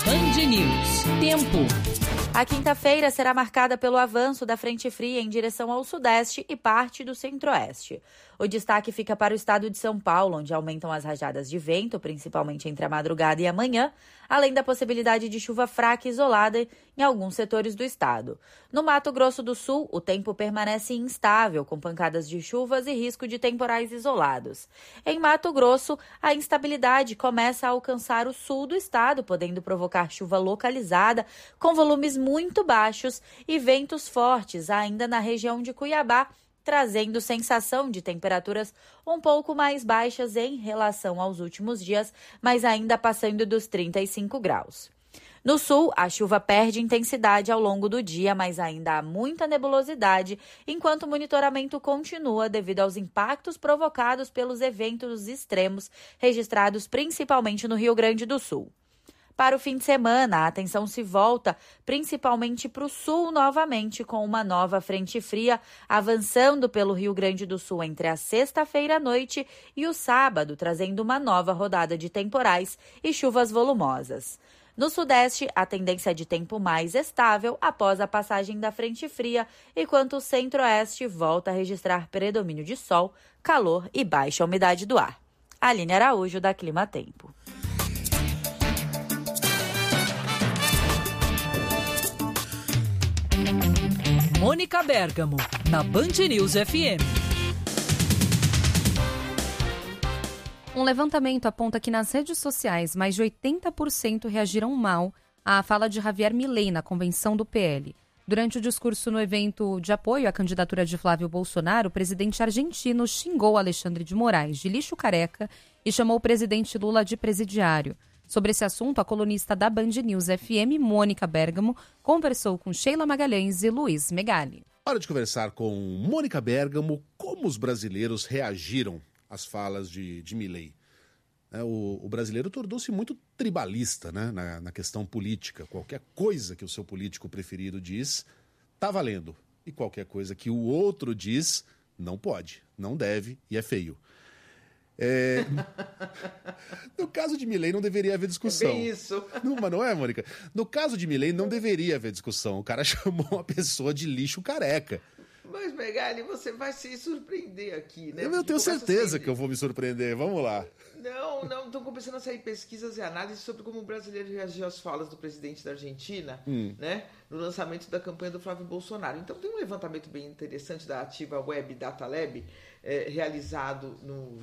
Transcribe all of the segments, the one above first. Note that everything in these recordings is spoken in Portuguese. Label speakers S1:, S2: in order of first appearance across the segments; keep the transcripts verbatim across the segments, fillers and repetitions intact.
S1: Band News. Tempo.
S2: A quinta-feira será marcada pelo avanço da frente fria em direção ao sudeste e parte do centro-oeste. O destaque fica para o estado de São Paulo, onde aumentam as rajadas de vento, principalmente entre a madrugada e a manhã, além da possibilidade de chuva fraca e isolada em alguns setores do estado. No Mato Grosso do Sul, o tempo permanece instável, com pancadas de chuvas e risco de temporais isolados. Em Mato Grosso, a instabilidade começa a alcançar o sul do estado, podendo provocar chuva localizada, com volumes muito baixos e ventos fortes ainda na região de Cuiabá, trazendo sensação de temperaturas um pouco mais baixas em relação aos últimos dias, mas ainda passando dos trinta e cinco graus. No sul, a chuva perde intensidade ao longo do dia, mas ainda há muita nebulosidade, enquanto o monitoramento continua devido aos impactos provocados pelos eventos extremos registrados principalmente no Rio Grande do Sul. Para o fim de semana, a atenção se volta principalmente para o sul novamente, com uma nova frente fria avançando pelo Rio Grande do Sul entre a sexta-feira à noite e o sábado, trazendo uma nova rodada de temporais e chuvas volumosas. No sudeste, a tendência é de tempo mais estável após a passagem da frente fria, enquanto o centro-oeste volta a registrar predomínio de sol, calor e baixa umidade do ar. Aline Araújo, da Clima Tempo.
S1: Mônica Bergamo, na Band News F M.
S3: Um levantamento aponta que nas redes sociais, mais de oitenta por cento reagiram mal à fala de Javier Milei na convenção do P L. Durante o discurso no evento de apoio à candidatura de Flávio Bolsonaro, o presidente argentino xingou Alexandre de Moraes de lixo careca e chamou o presidente Lula de presidiário. Sobre esse assunto, a colunista da Band News F M, Mônica Bergamo, conversou com Sheila Magalhães e Luiz Megali.
S4: Hora de conversar com Mônica Bergamo como os brasileiros reagiram às falas de, de Milei. É, o, o brasileiro tornou-se muito tribalista, né, na, na questão política. Qualquer coisa que o seu político preferido diz, tá valendo. E qualquer coisa que o outro diz, não pode, não deve e é feio. É... No caso de Milei não deveria haver discussão.
S5: É bem isso.
S4: Não, mas não é, Mônica? No caso de Milei não deveria haver discussão. O cara chamou uma pessoa de lixo careca.
S5: Mas, Megali, você vai se surpreender aqui, né?
S4: Eu, eu tenho certeza
S5: sair...
S4: que eu vou me surpreender. Vamos lá.
S5: Não, não. Estão começando a sair pesquisas e análises sobre como o brasileiro reagiu às falas do presidente da Argentina, hum. né? No lançamento da campanha do Flávio Bolsonaro. Então, tem um levantamento bem interessante da Ativa Web Data Lab, é, realizado no, uh,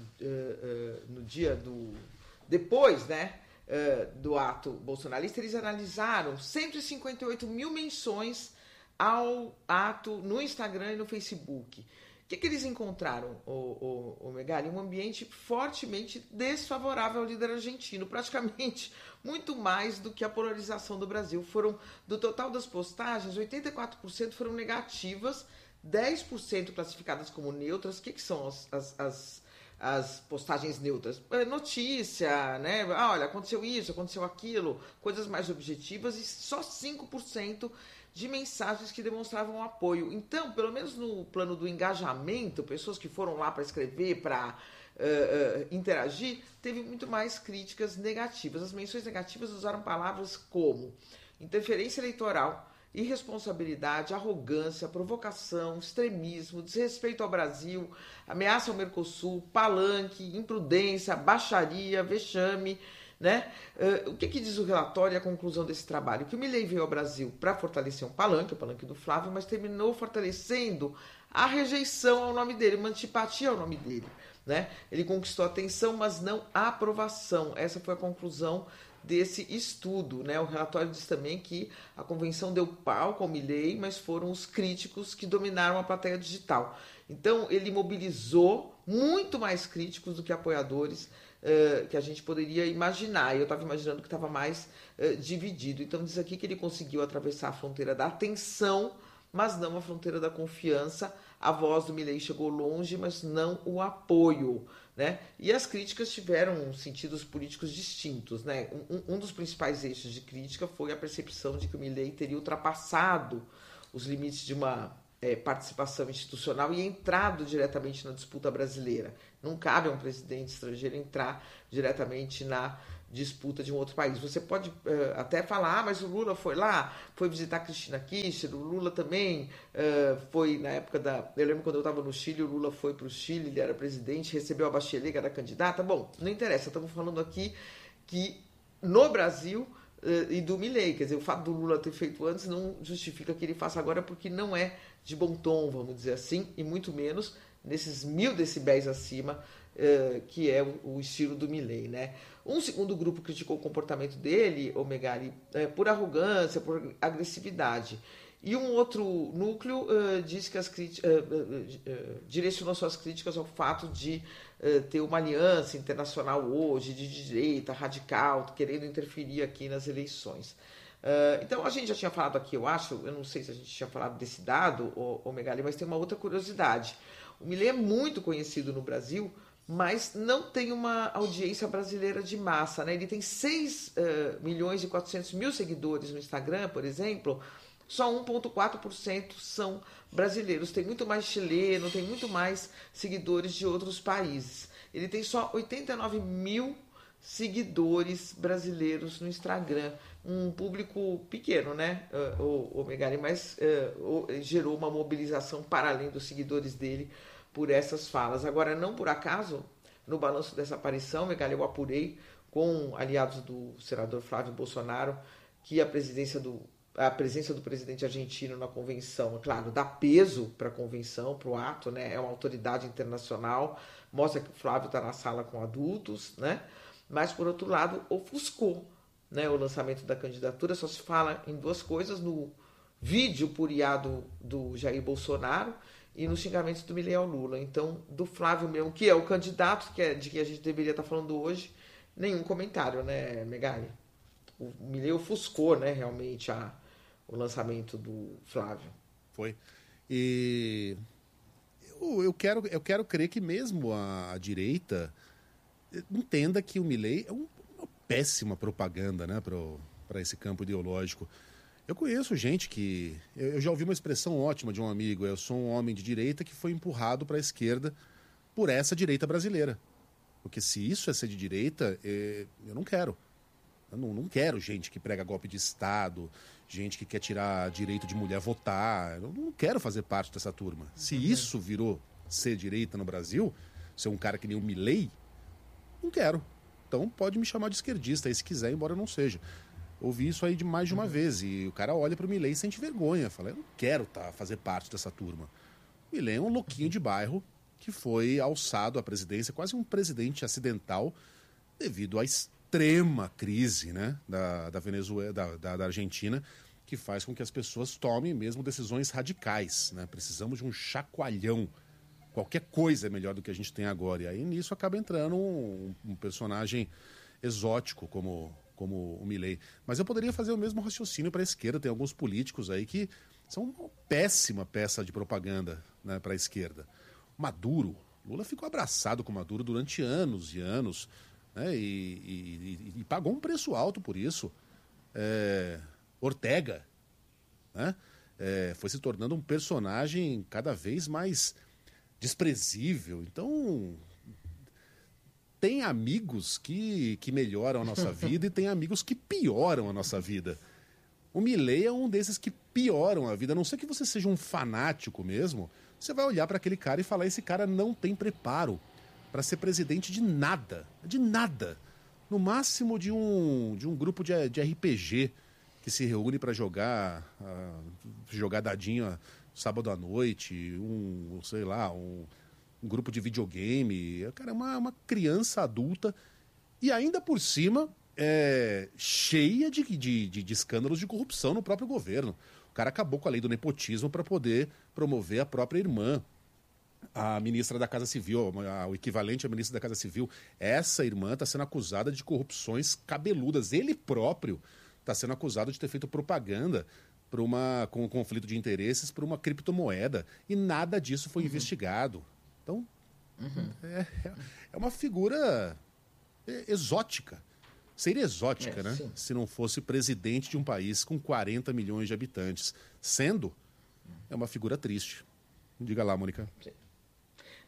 S5: uh, no dia do... Depois, né? Uh, do ato bolsonarista. Eles analisaram cento e cinquenta e oito mil menções ao ato no Instagram e no Facebook. O que, que eles encontraram, o, o, o Megali? Um ambiente fortemente desfavorável ao líder argentino, praticamente muito mais do que a polarização do Brasil. Foram, do total das postagens, oitenta e quatro por cento foram negativas, dez por cento classificadas como neutras. O que, que são as, as, as, as postagens neutras? Notícia, né? Ah, olha, aconteceu isso, aconteceu aquilo, coisas mais objetivas, e só cinco por cento de mensagens que demonstravam apoio. Então, pelo menos no plano do engajamento, pessoas que foram lá para escrever, para uh, uh, interagir, teve muito mais críticas negativas. As menções negativas usaram palavras como interferência eleitoral, irresponsabilidade, arrogância, provocação, extremismo, desrespeito ao Brasil, ameaça ao Mercosul, palanque, imprudência, baixaria, vexame, né? Uh, o que, que diz o relatório e a conclusão desse trabalho? Que o Milei veio ao Brasil para fortalecer um palanque, o palanque do Flávio, mas terminou fortalecendo a rejeição ao nome dele, uma antipatia ao nome dele, né? Ele conquistou atenção, mas não a aprovação. Essa foi a conclusão desse estudo, né? O relatório diz também que a convenção deu palco ao Milei, mas foram os críticos que dominaram a plateia digital. Então, ele mobilizou muito mais críticos do que apoiadores, Uh, que a gente poderia imaginar. Eu estava imaginando que estava mais uh, dividido. Então diz aqui que ele conseguiu atravessar a fronteira da atenção, mas não a fronteira da confiança. A voz do Milei chegou longe, mas não o apoio, né? E as críticas tiveram sentidos políticos distintos, né? Um, um dos principais eixos de crítica foi a percepção de que o Milei teria ultrapassado os limites de uma É, participação institucional e entrado diretamente na disputa brasileira. Não cabe a um presidente estrangeiro entrar diretamente na disputa de um outro país. Você pode uh, até falar, ah, mas o Lula foi lá, foi visitar Cristina Kirchner, o Lula também uh, foi na época da... Eu lembro quando eu estava no Chile, o Lula foi para o Chile, ele era presidente, recebeu a Bachelet, que era candidata. Bom, não interessa, estamos falando aqui que no Brasil uh, e do Milei, quer dizer, o fato do Lula ter feito antes não justifica que ele faça agora, porque não é de bom tom, vamos dizer assim, e muito menos nesses mil decibéis acima, uh, que é o, o estilo do Milei, né? Um segundo grupo criticou o comportamento dele, o Megali, uh, por arrogância, por agressividade. E um outro núcleo uh, disse que as críticas, uh, uh, uh, direcionou suas críticas ao fato de uh, ter uma aliança internacional hoje, de direita, radical, querendo interferir aqui nas eleições. Uh, então, a gente já tinha falado aqui, eu acho, eu não sei se a gente tinha falado desse dado, ô, ô Megali, mas tem uma outra curiosidade. O Milei é muito conhecido no Brasil, mas não tem uma audiência brasileira de massa, né? Ele tem seis milhões e quatrocentos mil seguidores no Instagram, por exemplo, só um vírgula quatro por cento são brasileiros. Tem muito mais chileno, tem muito mais seguidores de outros países. Ele tem só oitenta e nove mil seguidores brasileiros no Instagram. Um público pequeno, né, o, o Megali, mas uh, gerou uma mobilização para além dos seguidores dele por essas falas. Agora, não por acaso, no balanço dessa aparição, Megali, eu apurei com aliados do senador Flávio Bolsonaro que a presidência do a presença do presidente argentino na convenção, é claro, dá peso para a convenção, para o ato, né? É uma autoridade internacional, mostra que o Flávio está na sala com adultos, né? Mas, por outro lado, ofuscou, né, o lançamento da candidatura. Só se fala em duas coisas: no vídeo puriado do Jair Bolsonaro e nos xingamentos do Milei ao Lula. Então, do Flávio mesmo, que é o candidato que é, de que a gente deveria estar falando hoje, nenhum comentário, né, Megali? O Milei ofuscou, né, realmente a, o lançamento do Flávio.
S4: Foi. E eu, eu, quero, eu quero crer que mesmo a, a direita entenda que o Milei é um, uma péssima propaganda, né, para esse campo ideológico. Eu conheço gente que... Eu, eu já ouvi uma expressão ótima de um amigo: eu sou um homem de direita que foi empurrado para a esquerda por essa direita brasileira. Porque se isso é ser de direita, é, eu não quero. Eu não, não quero gente que prega golpe de Estado, gente que quer tirar direito de mulher votar. Eu não quero fazer parte dessa turma. Se isso virou ser direita no Brasil, ser um cara que nem o Milei, não quero. Então pode me chamar de esquerdista aí se quiser, embora eu não seja. Ouvi isso aí de mais de uma uhum. vez. E o cara olha pro Milei e sente vergonha. Fala, eu não quero tá, fazer parte dessa turma. O Milei é um louquinho de bairro que foi alçado à presidência, quase um presidente acidental, devido à extrema crise, né, da, da Venezuela, da, da, da Argentina, que faz com que as pessoas tomem mesmo decisões radicais, né? Precisamos de um chacoalhão. Qualquer coisa é melhor do que a gente tem agora. E aí nisso acaba entrando um, um personagem exótico como, como o Milei. Mas eu poderia fazer o mesmo raciocínio para a esquerda. Tem alguns políticos aí que são uma péssima peça de propaganda, né, para a esquerda. Maduro. Lula ficou abraçado com Maduro durante anos e anos, né, e, e, e, e pagou um preço alto por isso. É, Ortega, né, é, foi se tornando um personagem cada vez mais desprezível. Então, tem amigos que, que melhoram a nossa vida e tem amigos que pioram a nossa vida. O Milei é um desses que pioram a vida. A não ser que você seja um fanático mesmo, você vai olhar para aquele cara e falar: esse cara não tem preparo para ser presidente de nada. De nada. No máximo de um, de um grupo de, de R P G que se reúne para jogar, uh, jogar dadinho uh, sábado à noite, um, sei lá, um, um grupo de videogame. O cara é uma, uma criança adulta e ainda por cima é cheia de, de, de, de escândalos de corrupção no próprio governo. O cara acabou com a lei do nepotismo para poder promover a própria irmã, a ministra da Casa Civil, o equivalente à ministra da Casa Civil. Essa irmã está sendo acusada de corrupções cabeludas. Ele próprio está sendo acusado de ter feito propaganda por uma, com um conflito de interesses por uma criptomoeda. E nada disso foi uhum. investigado. Então, uhum. é, é uma figura exótica. Seria exótica, é, né? Sim. Se não fosse presidente de um país com quarenta milhões de habitantes. Sendo, é uma figura triste. Diga lá, Mônica. Sim.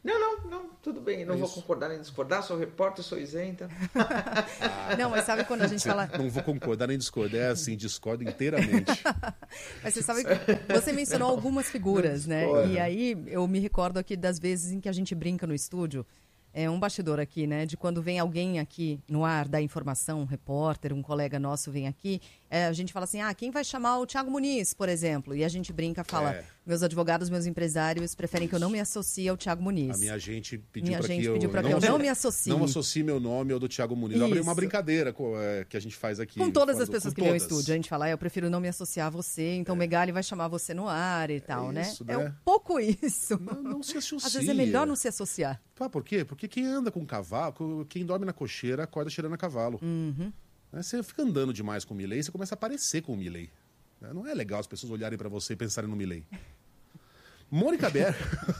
S5: Não, não, não, tudo bem, não
S4: É
S5: vou
S4: isso.
S5: concordar nem discordar, sou repórter, sou isenta.
S3: Não, mas sabe quando a gente fala...
S4: Não vou concordar nem discordar, é assim, discordo inteiramente.
S3: Mas você sabe que você mencionou algumas figuras, né?
S5: discorda.
S3: E aí eu me recordo aqui das vezes em que a gente brinca no estúdio. É um bastidor aqui, né? De quando vem alguém aqui no ar dar informação, um repórter, um colega nosso vem aqui, é, a gente fala assim, ah, quem vai chamar o Thiago Muniz, por exemplo? E a gente brinca, fala,
S4: É.
S3: meus advogados, meus empresários preferem que eu não me associe ao Thiago Muniz.
S4: A minha gente pediu
S3: Minha
S4: para
S3: gente
S4: que eu,
S3: pediu pra que eu não me associe.
S4: Não associe meu nome ao do Thiago Muniz. É
S3: Isso.
S4: uma brincadeira co- é, que a gente faz aqui.
S3: Com todas
S4: fora
S3: as
S4: do-
S3: pessoas
S4: com
S3: que vêm ao
S4: todas.
S3: estúdio, a gente fala, ah, eu prefiro não me associar a você, então o Megali vai chamar você no ar e tal, né?
S4: isso,
S3: É
S4: né?
S3: um pouco isso.
S4: Não, não se associa.
S3: Às vezes é melhor não se associar.
S4: Ah, por quê? Porque quem anda com cavalo, quem dorme na cocheira, acorda cheirando a cavalo.
S3: Uhum.
S4: Né, você fica andando demais com o Milei, você começa a parecer com o Milei. Né, Não é legal as pessoas olharem para você e pensarem no Milei. Mônica Bergamo.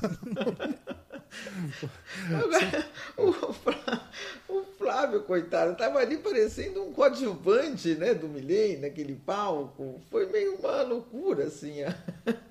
S5: Agora, o, Flá- o Flávio, coitado, estava ali parecendo um coadjuvante, né, do Milei naquele palco. Foi meio uma loucura, assim. A...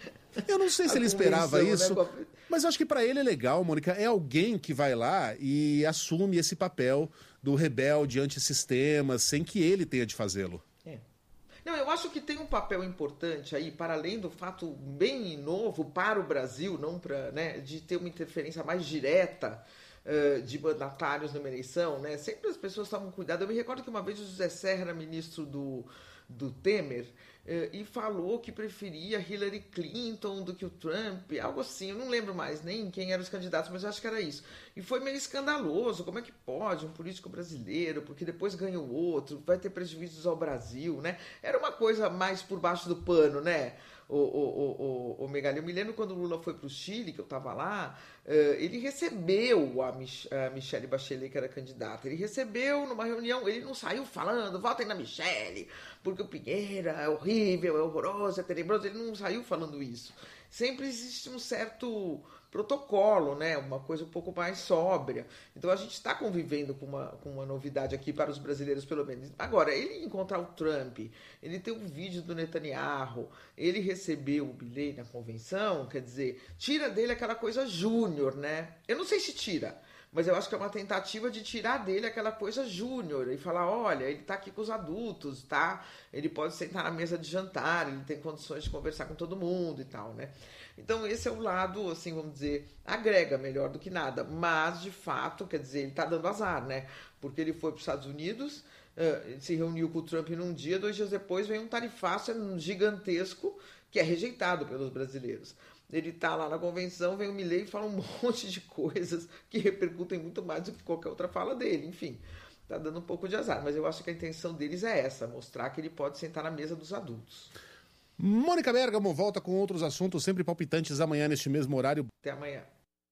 S4: Eu não sei se
S5: a
S4: ele esperava
S5: convenção,
S4: isso,
S5: né, com a-
S4: mas eu acho que para ele é legal, Mônica. É alguém que vai lá e assume esse papel do rebelde antissistema, sem que ele tenha de fazê-lo.
S5: É. Não, eu acho que tem um papel importante aí, para além do fato bem novo para o Brasil, não para, né, de ter uma interferência mais direta uh, de mandatários numa eleição, né? Sempre as pessoas tomam cuidado. Eu me recordo que uma vez o José Serra era ministro do, do Temer uh, e falou que preferia Hillary Clinton do que o Trump, algo assim. Eu não lembro mais nem quem eram os candidatos, mas eu acho que era isso. E foi meio escandaloso. Como é que pode um político brasileiro, porque depois ganha o outro, vai ter prejuízos ao Brasil, né? Era uma coisa mais por baixo do pano, né? O, o, o, o, o Megali. Eu me lembro quando o Lula foi para o Chile, que eu estava lá, uh, ele recebeu a, Mich a Michelle Bachelet, que era candidata. Ele recebeu numa reunião, ele não saiu falando, votem na Michelle, porque o Pinheira é horrível, é horroroso, é tenebroso. Ele não saiu falando isso. Sempre existe um certo protocolo, né? Uma coisa um pouco mais sóbria. Então a gente está convivendo com uma, com uma novidade aqui para os brasileiros, pelo menos. Agora, ele encontrar o Trump, ele ter um vídeo do Netanyahu, ele recebeu o Milei na convenção, quer dizer, tira dele aquela coisa júnior, né? Eu não sei se tira, mas eu acho que é uma tentativa de tirar dele aquela coisa júnior e falar, olha, ele está aqui com os adultos, tá? Ele pode sentar na mesa de jantar, ele tem condições de conversar com todo mundo e tal, né? Então esse é o lado, assim, vamos dizer, agrega melhor do que nada, mas de fato, quer dizer, ele está dando azar, né? Porque ele foi para os Estados Unidos, uh, se reuniu com o Trump num dia, dois dias depois vem um tarifaço gigantesco que é rejeitado pelos brasileiros. Ele está lá na convenção, vem o Milei e fala um monte de coisas que repercutem muito mais do que qualquer outra fala dele, enfim. Está dando um pouco de azar, mas eu acho que a intenção deles é essa, mostrar que ele pode sentar na mesa dos adultos.
S4: Mônica Bergamo volta com outros assuntos sempre palpitantes amanhã neste mesmo horário.
S5: Até amanhã.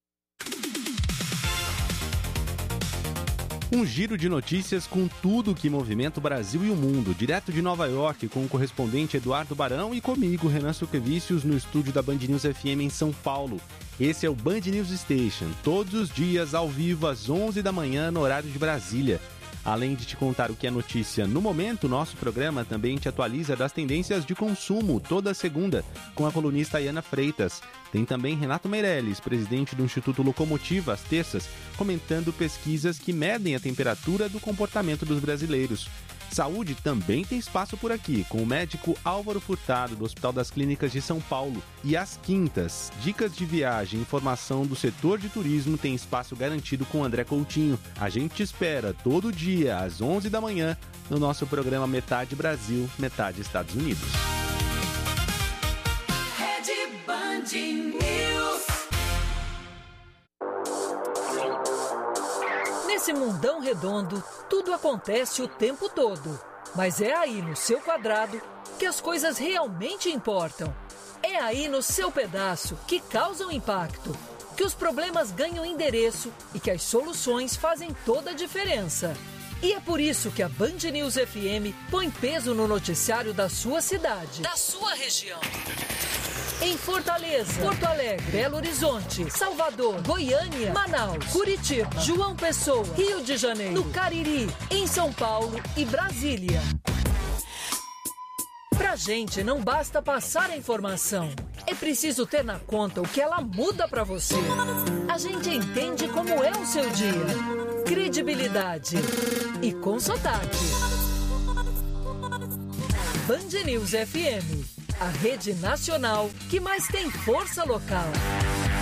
S6: Um giro de notícias com tudo que movimenta o Brasil e o mundo, direto de Nova York, com o correspondente Eduardo Barão e comigo, Renan Suquevicius, no estúdio da Band News F M em São Paulo. Esse é o Band News Station, todos os dias ao vivo às onze da manhã no horário de Brasília. Além de te contar o que é notícia no momento, nosso programa também te atualiza das tendências de consumo toda segunda, com a colunista Ayana Freitas. Tem também Renato Meirelles, presidente do Instituto Locomotiva, às terças, comentando pesquisas que medem a temperatura do comportamento dos brasileiros. Saúde também tem espaço por aqui, com o médico Álvaro Furtado, do Hospital das Clínicas de São Paulo. E às quintas, dicas de viagem e informação do setor de turismo tem espaço garantido com André Coutinho. A gente te espera todo dia, às onze da manhã, no nosso programa Metade Brasil, Metade Estados Unidos.
S1: Rede Band News. Nesse mundão redondo, tudo acontece o tempo todo. Mas é aí no seu quadrado que as coisas realmente importam. É aí no seu pedaço que causam impacto, que os problemas ganham endereço e que as soluções fazem toda a diferença. E é por isso que a Band News F M põe peso no noticiário da sua cidade, da sua região. Em Fortaleza, Porto Alegre, Belo Horizonte, Salvador, Goiânia, Manaus, Curitiba, João Pessoa, Rio de Janeiro, no Cariri, em São Paulo e Brasília. Pra gente não basta passar a informação. É preciso ter na conta o que ela muda para você. A gente entende como é o seu dia. Credibilidade. E com sotaque. Band News F M. A rede nacional que mais tem força local.